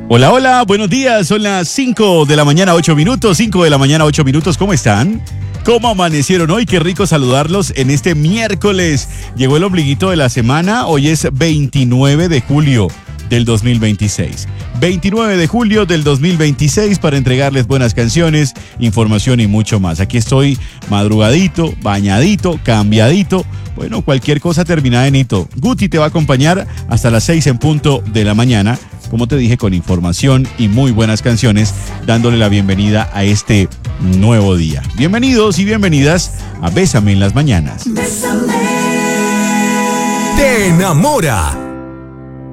Hola, hola, buenos días. Son las 5 de la mañana, 8 minutos. 5 de la mañana, 8 minutos. ¿Cómo están? ¿Cómo amanecieron hoy? Qué rico saludarlos en este miércoles. Llegó el ombliguito de la semana. Hoy es 29 de julio del 2026. 29 de julio del 2026 para entregarles buenas canciones, información y mucho más. Aquí estoy madrugadito, bañadito, cambiadito. Bueno, cualquier cosa terminada en hito. Guti te va a acompañar hasta las 6 en punto de la mañana. Como te dije, con información y muy buenas canciones, dándole la bienvenida a este nuevo día. Bienvenidos y bienvenidas a Bésame en las Mañanas. Te enamora